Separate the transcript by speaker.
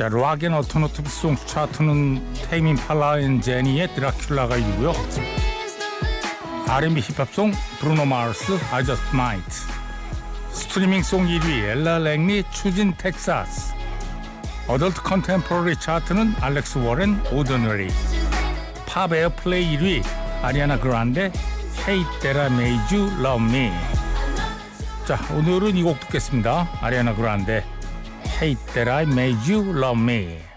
Speaker 1: 자, 락 앤 얼터너티브 송 차트는 테임 임팔라 앤 제니의 드라큘라가 1위고요. R&B 힙합송 브루노 마르스 I Just Might. 스트리밍송 1위 엘라 랭리 추진 텍사스. 어덜트 컨템포러리 차트는 알렉스 워렌 오더너리. 팝 에어플레이 1위 아리아나 그란데 Hate That I Made You Love Me. 자, 오늘은 이 곡 듣겠습니다. 아리아나 그란데 Hate That I Made You Love Me.